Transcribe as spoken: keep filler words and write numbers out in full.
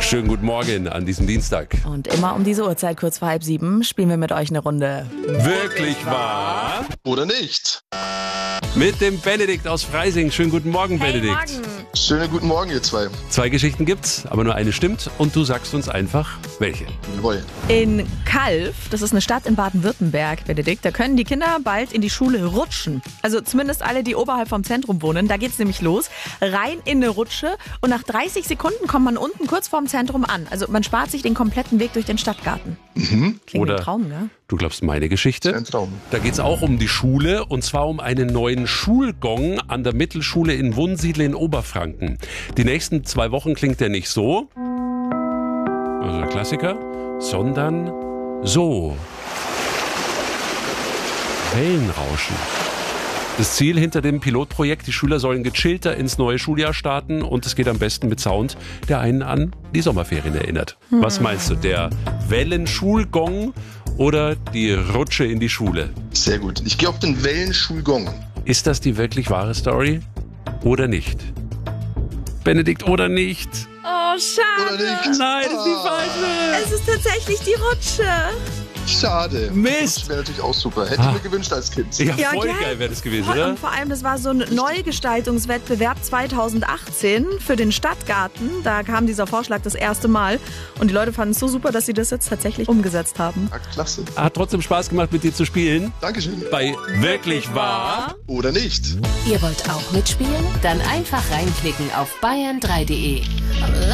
Schönen guten Morgen an diesem Dienstag. Und immer um diese Uhrzeit, kurz vor halb sieben, spielen wir mit euch eine Runde. Wirklich wahr? Oder nicht? Mit dem Benedikt aus Freising. Schönen guten Morgen, Hey, Benedikt. morgen. Schönen guten Morgen, ihr zwei. Zwei Geschichten gibt's, aber nur eine stimmt. Und du sagst uns einfach, welche. Jawohl. In Calw, das ist eine Stadt in Baden-Württemberg, Benedikt, da können die Kinder bald in die Schule rutschen. Also zumindest alle, die oberhalb vom Zentrum wohnen. Da geht's nämlich los. Rein in eine Rutsche und nach dreißig Sekunden kommt man unten kurz vorm Zentrum an. Also man spart sich den kompletten Weg durch den Stadtgarten. Mhm. Klingt Oder wie ein Traum, gell? Du glaubst meine Geschichte? Ein Traum. Da geht's auch um die Schule und zwar um einen neuen Schulgong an der Mittelschule in Wunsiedel in Oberfranken. Die nächsten zwei Wochen klingt der nicht so, also der Klassiker, sondern so. Wellenrauschen. Das Ziel hinter dem Pilotprojekt, die Schüler sollen gechillter ins neue Schuljahr starten und es geht am besten mit Sound, der einen an die Sommerferien erinnert. Hm. Was meinst du, der Wellenschulgong oder die Rutsche in die Schule? Sehr gut. Ich gehe auf den Wellenschulgong. Ist das die wirklich wahre Story oder nicht? Benedikt, oder nicht? Oh, schade. Oder nicht? Nein, das ist die falsche. Es ist tatsächlich die Rutsche. Schade. Mist. Das wäre natürlich auch super. Hätte Ah. ich mir gewünscht als Kind. Ja, Ja, voll gell? geil wäre das gewesen, Voll, oder? und vor allem, das war so ein Neugestaltungswettbewerb zweitausendachtzehn für den Stadtgarten. Da kam dieser Vorschlag das erste Mal. Und die Leute fanden es so super, dass sie das jetzt tatsächlich umgesetzt haben. Ah, klasse. Hat trotzdem Spaß gemacht, mit dir zu spielen. Dankeschön. Bei Wirklich wahr? Oder nicht? Ihr wollt auch mitspielen? Dann einfach reinklicken auf bayern drei punkt de.